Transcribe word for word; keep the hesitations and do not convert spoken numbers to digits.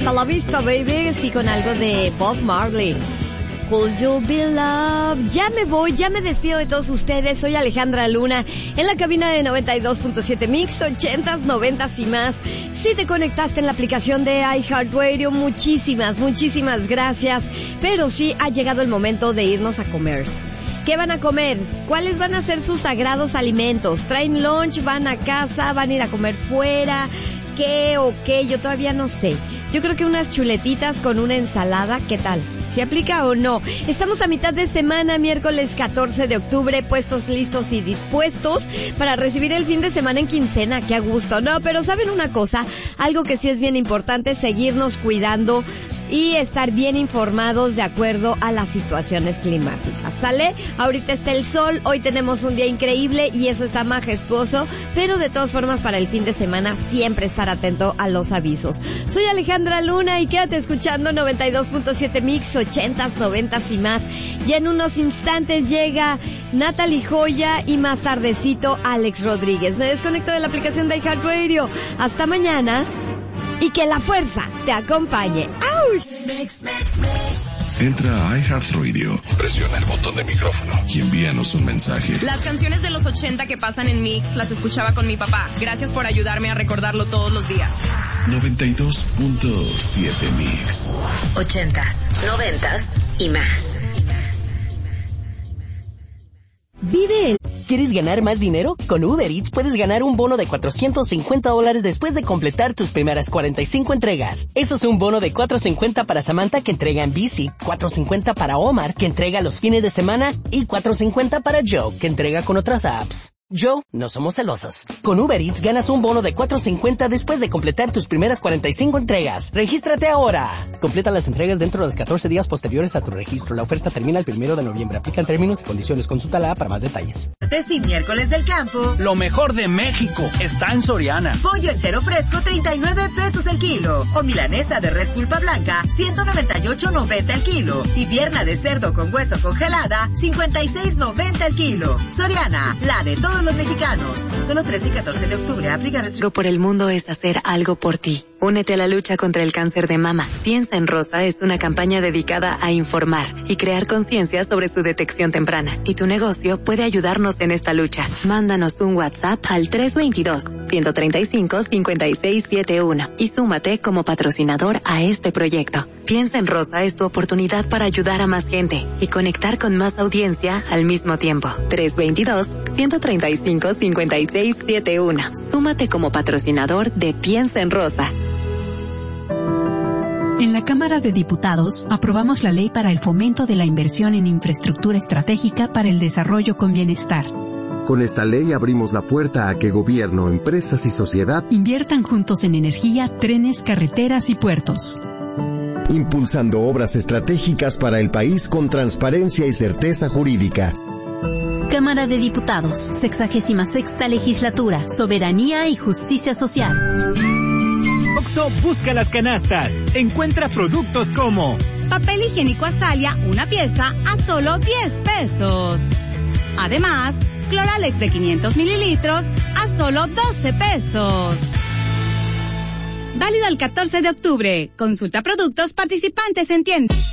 Hasta la vista, baby. Sí, con algo de Bob Marley. Could you be loved? Ya me voy, ya me despido de todos ustedes. Soy Alejandra Luna, en la cabina de noventa y dos punto siete Mix, ochentas, noventas y más. Si te conectaste en la aplicación de iHeartRadio, muchísimas, muchísimas gracias. Pero sí, ha llegado el momento de irnos a comer. ¿Qué van a comer? ¿Cuáles van a ser sus sagrados alimentos? ¿Traen lunch? ¿Van a casa? ¿Van a ir a comer fuera? ¿Qué o qué? Yo todavía no sé. Yo creo que unas chuletitas con una ensalada, ¿qué tal? ¿Se aplica o no? Estamos a mitad de semana, miércoles catorce de octubre, puestos, listos y dispuestos para recibir el fin de semana en quincena. ¡Qué a gusto! No, pero ¿saben una cosa? Algo que sí es bien importante, seguirnos cuidando y estar bien informados de acuerdo a las situaciones climáticas. ¿Sale? Ahorita está el sol, hoy tenemos un día increíble y eso está majestuoso, pero de todas formas para el fin de semana siempre estar atento a los avisos. Soy Alejandra Luna y quédate escuchando noventa y dos punto siete Mix, ochentas, noventas y más. Ya en unos instantes llega Natalie Joya y más tardecito Alex Rodríguez. Me desconecto de la aplicación de iHeartRadio. Hasta mañana. Y que la fuerza te acompañe. ¡Auch! Entra a iHeartRadio, presiona el botón de micrófono y envíanos un mensaje. Las canciones de los ochenta que pasan en Mix las escuchaba con mi papá. Gracias por ayudarme a recordarlo todos los días. noventa y dos punto siete Mix. Ochentas, noventas y más. Vive el... ¿Quieres ganar más dinero? Con Uber Eats puedes ganar un bono de cuatrocientos cincuenta dólares después de completar tus primeras cuarenta y cinco entregas. Eso es un bono de cuatrocientos cincuenta para Samantha, que entrega en bici, cuatrocientos cincuenta para Omar, que entrega los fines de semana, y cuatrocientos cincuenta para Joe, que entrega con otras apps. Joe, no somos celosos. Con Uber Eats ganas un bono de cuatrocientos cincuenta después de completar tus primeras cuarenta y cinco entregas. ¡Regístrate ahora! Completa las entregas dentro de los catorce días posteriores a tu registro. La oferta termina el primero de noviembre. Aplican términos y condiciones. Consulta la app para más detalles. Martes y miércoles del campo. Lo mejor de México está en Soriana. Pollo entero fresco, treinta y nueve pesos el kilo. O milanesa de res pulpa blanca, ciento noventa y ocho noventa el kilo. Y pierna de cerdo con hueso congelada, cincuenta y seis noventa el kilo. Soriana, la de todos los mexicanos. Solo trece y catorce de octubre. Aplica restricciones. Algo por el mundo es hacer algo por ti. Únete a la lucha contra el cáncer de mama. Piensa en Rosa es una campaña dedicada a informar y crear conciencia sobre su detección temprana. Y tu negocio puede ayudarnos en esta lucha. Mándanos un WhatsApp al tres veintidós, ciento treinta y cinco, cincuenta y seis setenta y uno y súmate como patrocinador a este proyecto. Piensa en Rosa es tu oportunidad para ayudar a más gente y conectar con más audiencia al mismo tiempo. tres veintidós, ciento treinta y cinco, cincuenta y seis setenta y uno. Súmate como patrocinador de Piensa en Rosa. En la Cámara de Diputados aprobamos la ley para el fomento de la inversión en infraestructura estratégica para el desarrollo con bienestar. Con esta ley abrimos la puerta a que gobierno, empresas y sociedad inviertan juntos en energía, trenes, carreteras y puertos. Impulsando obras estratégicas para el país con transparencia y certeza jurídica. Cámara de Diputados, sexagésima sexta legislatura, soberanía y justicia social. Oxxo busca las canastas. Encuentra productos como papel higiénico Astalia, una pieza a solo diez pesos. Además, Cloralex de quinientos mililitros a solo doce pesos. Válido el catorce de octubre. Consulta productos participantes en tiendas.